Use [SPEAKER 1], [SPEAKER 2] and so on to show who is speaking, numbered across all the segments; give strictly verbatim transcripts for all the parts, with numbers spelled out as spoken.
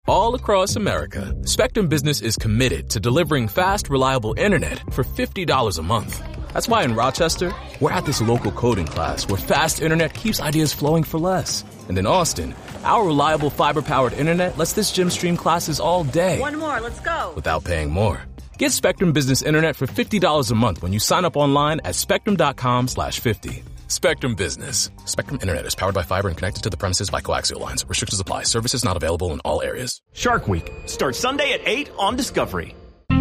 [SPEAKER 1] All across America, Spectrum Business is committed to delivering fast, reliable internet for fifty dollars a month. That's why in Rochester, we're at this local coding class where fast internet keeps ideas flowing for less. And in Austin, our reliable fiber-powered internet lets this gym stream classes all day.
[SPEAKER 2] One more, let's go.
[SPEAKER 1] Without paying more. Get Spectrum Business Internet for fifty dollars a month when you sign up online at spectrum.com slash 50. Spectrum Business. Spectrum Internet is powered by fiber and connected to the premises by coaxial lines. Restrictions apply. Services not available in all areas.
[SPEAKER 3] Shark Week starts Sunday at eight on Discovery.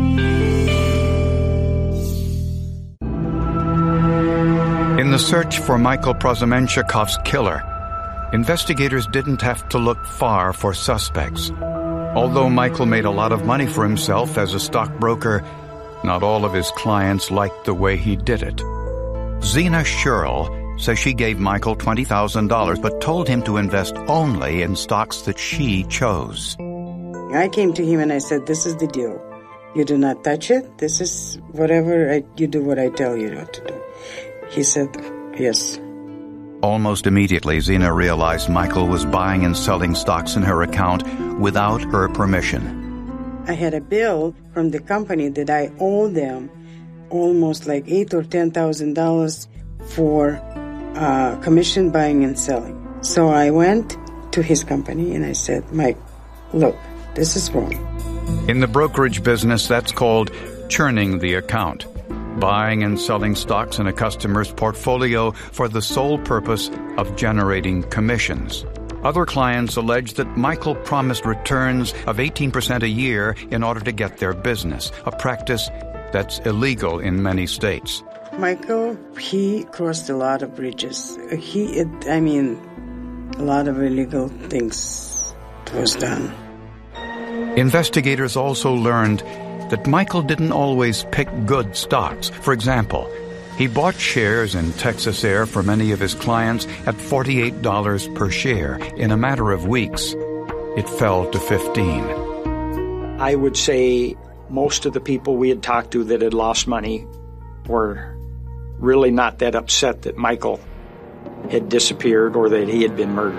[SPEAKER 4] In the search for Michael Prozomenchakov's killer, investigators didn't have to look far for suspects. Although Michael made a lot of money for himself as a stockbroker, not all of his clients liked the way he did it. Zena Sherrill says she gave Michael twenty thousand dollars but told him to invest only in stocks that she chose.
[SPEAKER 5] I came to him and I said, this is the deal. You do not touch it. This is whatever, I, you do what I tell you not to do. He said, yes.
[SPEAKER 4] Almost immediately, Zena realized Michael was buying and selling stocks in her account without her permission.
[SPEAKER 5] I had a bill from the company that I owe them almost like eight or ten thousand dollars for uh, commission buying and selling. So I went to his company and I said, Mike, look, this is wrong.
[SPEAKER 4] In the brokerage business, that's called churning the account. Buying and selling stocks in a customer's portfolio for the sole purpose of generating commissions. Other clients allege that Michael promised returns of eighteen percent a year in order to get their business, a practice that's illegal in many states.
[SPEAKER 5] Michael, he crossed a lot of bridges. He, it, I mean, a lot of illegal things was done.
[SPEAKER 4] Investigators also learned that Michael didn't always pick good stocks. For example, he bought shares in Texas Air for many of his clients at forty-eight dollars per share. In a matter of weeks, it fell to fifteen dollars.
[SPEAKER 6] I would say most of the people we had talked to that had lost money were really not that upset that Michael had disappeared or that he had been murdered.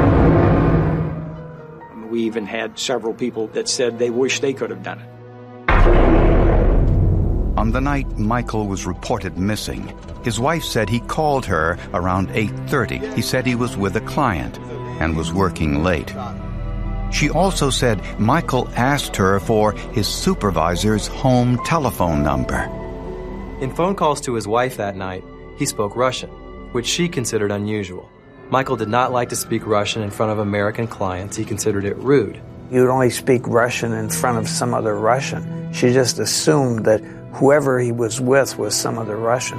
[SPEAKER 6] We even had several people that said they wish they could have done it.
[SPEAKER 4] On the night Michael was reported missing, his wife said he called her around eight thirty. He said he was with a client and was working late. She also said Michael asked her for his supervisor's home telephone number.
[SPEAKER 7] In phone calls to his wife that night, he spoke Russian, which she considered unusual. Michael did not like to speak Russian in front of American clients. He considered it rude.
[SPEAKER 8] You would only speak Russian in front of some other Russian. She just assumed that whoever he was with was some other Russian.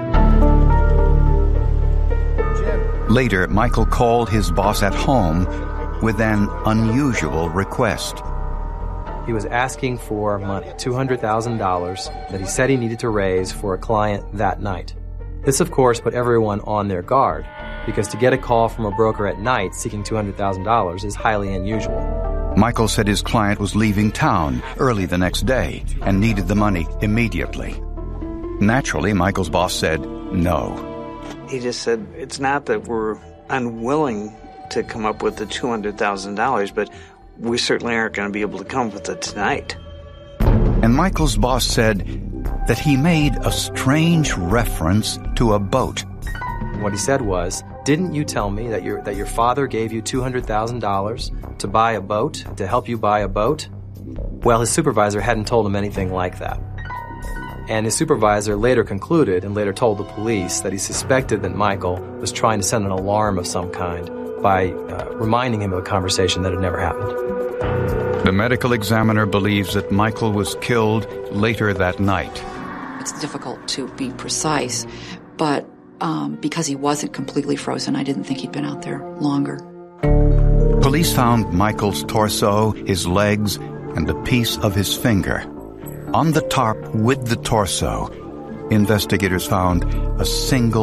[SPEAKER 4] Later, Michael called his boss at home with an unusual request.
[SPEAKER 7] He was asking for money, two hundred thousand dollars, that he said he needed to raise for a client that night. This, of course, put everyone on their guard, because to get a call from a broker at night seeking two hundred thousand dollars is highly unusual.
[SPEAKER 4] Michael said his client was leaving town early the next day and needed the money immediately. Naturally, Michael's boss said no.
[SPEAKER 8] He just said, it's not that we're unwilling to come up with the two hundred thousand dollars, but we certainly aren't going to be able to come up with it tonight.
[SPEAKER 4] And Michael's boss said that he made a strange reference to a boat.
[SPEAKER 7] What he said was, didn't you tell me that your that your father gave you two hundred thousand dollars to buy a boat, to help you buy a boat? Well, his supervisor hadn't told him anything like that. And his supervisor later concluded and later told the police that he suspected that Michael was trying to send an alarm of some kind by uh, reminding him of a conversation that had never happened.
[SPEAKER 4] The medical examiner believes that Michael was killed later that night.
[SPEAKER 9] It's difficult to be precise, but um, because he wasn't completely frozen, I didn't think he'd been out there longer.
[SPEAKER 4] Police found Michael's torso, his legs, and a piece of his finger. On the tarp with the torso, investigators found a single